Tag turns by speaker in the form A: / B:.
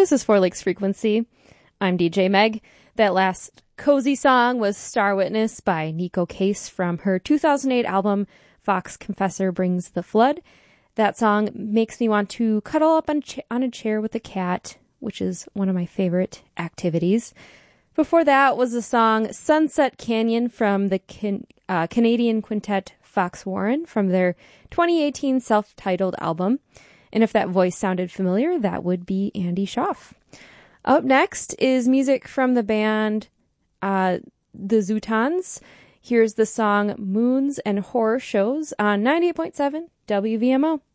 A: This is Four Lakes Frequency. I'm DJ Meg. That last cozy song was Star Witness by Nico Case from her 2008 album Fox Confessor Brings the Flood. That song makes me want to cuddle up on a chair with a cat, which is one of my favorite activities. Before that was the song Sunset Canyon from the Canadian quintet Fox Warren from their 2018 self-titled album. And if that voice sounded familiar, that would be Andy Schaaf. Up next is music from the band The Zootons. Here's the song Moons and Horror Shows on 98.7 WVMO.